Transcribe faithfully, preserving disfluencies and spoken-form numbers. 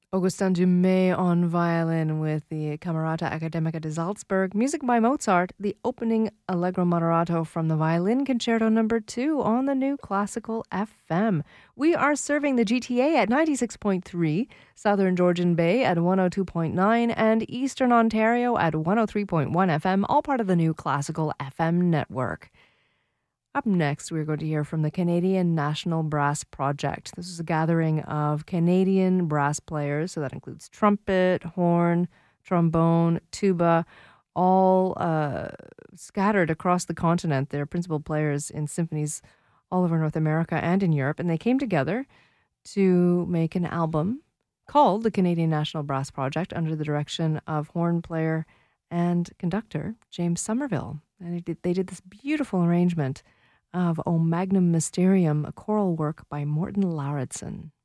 Augustin Dumay on violin with the Camerata Academica de Salzburg. Music by Mozart, the opening Allegro Moderato from the Violin Concerto number two on the New Classical F M. We are serving the G T A at ninety-six point three, Southern Georgian Bay at one oh two point nine, and Eastern Ontario at one oh three point one F M, all part of the New Classical F M network. Up next, we're going to hear from the Canadian National Brass Project. This is a gathering of Canadian brass players, so that includes trumpet, horn, trombone, tuba, all uh, scattered across the continent. They're principal players in symphonies all over North America and in Europe, and they came together to make an album called the Canadian National Brass Project under the direction of horn player and conductor James Somerville. And they did, they did this beautiful arrangement of O Magnum Mysterium, a choral work by Morton Lauridsen.